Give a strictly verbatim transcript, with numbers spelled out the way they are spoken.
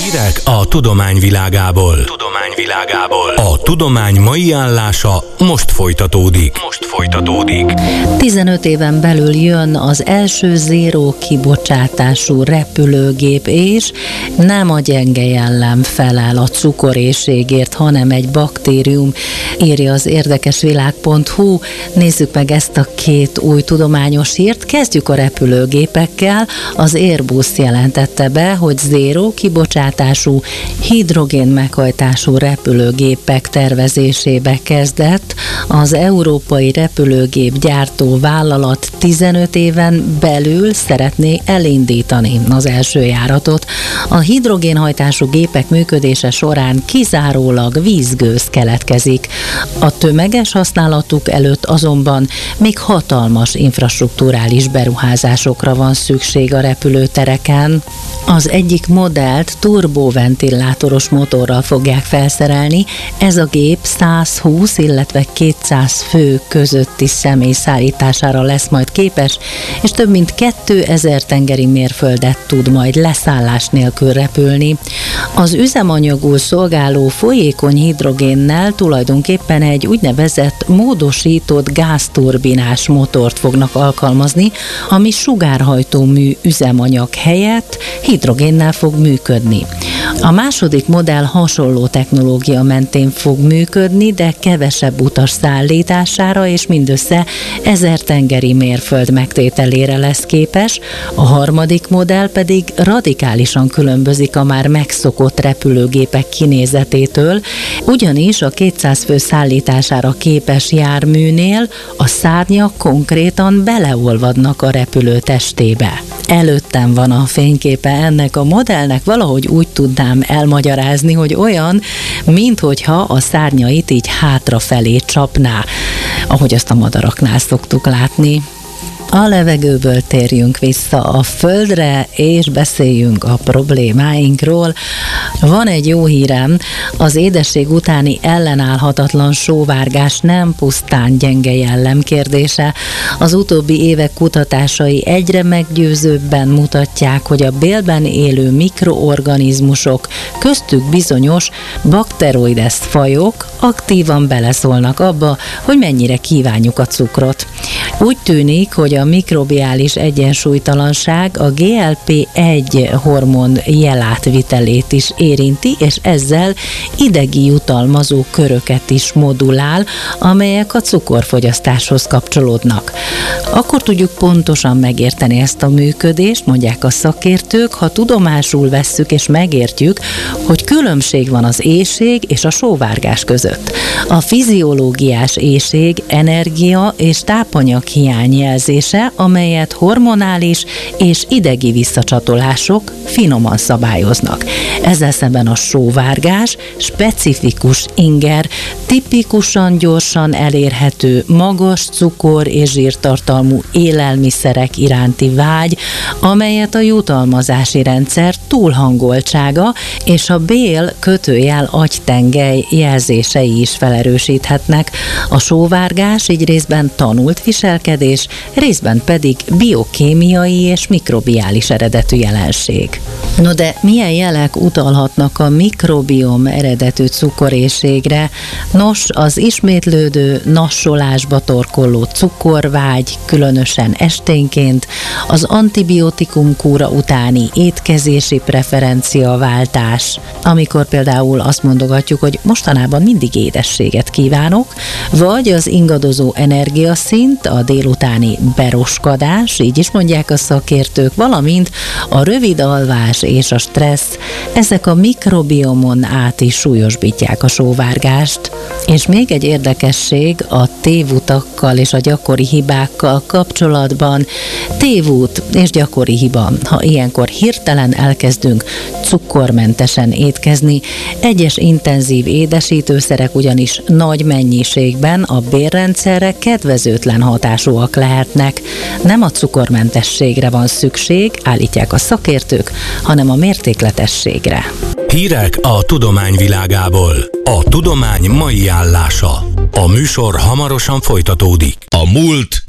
Hírek a tudomány világából. Tudomány világából. A tudomány mai állása most folytatódik. Most folytatódik. tizenöt éven belül jön az első zéró kibocsátású repülőgép, és nem a gyenge jellem felel a cukoréhségért, hanem egy baktérium, írja az érdekesvilág pont hu. Nézzük meg ezt a két új tudományos hírt. Kezdjük a repülőgépekkel. Az Airbus jelentette be, hogy zéró kibocsátású hidrogén meghajtású repülőgépek tervezésébe kezdett. Az európai repülőgép gyártó vállalat tizenöt éven belül szeretné elindítani az első járatot. A hidrogénhajtású gépek működése során kizárólag vízgőz keletkezik. A tömeges használatuk előtt azonban még hatalmas infrastrukturális beruházásokra van szükség a repülőtereken. Az egyik modellt turboventilátoros motorral fogják felszerelni. Ez a gép százhúsz, illetve kétszáz fő közötti személy szállítására lesz majd képes, és több mint kétezer tengeri mérföldet tud majd leszállás nélkül repülni. Az üzemanyagul szolgáló folyékony hidrogénnel tulajdonképpen egy úgynevezett módosított gázturbinás motort fognak alkalmazni, ami sugárhajtómű üzemanyag helyett hidrogénnel fog működni. A második modell hasonló technológia mentén fog működni, de kevesebb utas szállítására és mindössze ezer tengeri mérföld megtételére lesz képes, a harmadik modell pedig radikálisan különbözik a már megszokott repülőgépek kinézetétől, ugyanis a kétszáz fő szállítására képes járműnél a szárnyak konkrétan beleolvadnak a repülő testébe. Előttem van a fényképe ennek a modellnek, valahogy úgy tudnám elmagyarázni, hogy olyan, minthogyha a szárnyait így hátrafelé csapná, ahogy azt a madaraknál szoktuk látni. A levegőből térjünk vissza a földre, és beszéljünk a problémáinkról. Van egy jó hírem, az édesség utáni ellenállhatatlan sóvárgás nem pusztán gyenge jellem kérdése. Az utóbbi évek kutatásai egyre meggyőzőbben mutatják, hogy a bélben élő mikroorganizmusok, köztük bizonyos bakteroides fajok aktívan beleszólnak abba, hogy mennyire kívánjuk a cukrot. Úgy tűnik, hogy a mikrobiális egyensúlytalanság a gé el pé egy hormon jelátvitelét is érinti, és ezzel idegi jutalmazó köröket is modulál, amelyek a cukorfogyasztáshoz kapcsolódnak. Akkor tudjuk pontosan megérteni ezt a működést, mondják a szakértők, ha tudomásul vesszük és megértjük, hogy különbség van az éhség és a sóvárgás között. A fiziológiás éhség energia és tápanyag hiány jelzése, amelyet hormonális és idegi visszacsatolások finoman szabályoznak. Ezzel szemben a sóvárgás specifikus inger, tipikusan gyorsan elérhető, magas cukor és zsírtartalmú élelmiszerek iránti vágy, amelyet a jutalmazási rendszer túlhangoltsága és a bél kötőjel agytengely jelzései is felerősíthetnek. A sóvárgás így részben tanult viselkedés, részben pedig biokémiai és mikrobiális eredetű jelenség. No de milyen jelek utalhatnak a mikrobiom eredetű cukoréhségre? Nos, az ismétlődő, nassolásba torkolló cukorvágy, különösen esténként, az antibiotikum kúra utáni étkezési preferenciaváltás, amikor például azt mondogatjuk, hogy mostanában mindig édességet kívánok, vagy az ingadozó energiaszint, a délutáni beroskadás, így is mondják a szakértők, valamint a rövid alvás és a stressz, ezek a mikrobiomon át is súlyosbítják a sóvárgást. És még egy érdekesség a tévutakkal és a gyakori hibákkal kapcsolatban. Tévút és gyakori hiba, ha ilyenkor hirtelen elkezdünk cukormentesen étkezni, egyes intenzív édesítőszerek ugyanis nagy mennyiségben a bélrendszerre kedvezőtlen hatásúak lehetnek. Nem a cukormentességre van szükség, állítják a szakértők, hanem a mértékletességre. Hírek a tudomány világából. A tudomány mai állása. A műsor hamarosan folytatódik. A múlt